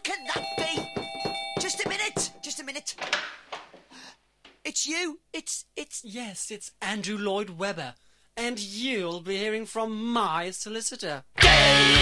can that be? Just a minute. It's you. It's... Yes, it's Andrew Lloyd Webber. And you'll be hearing from my solicitor.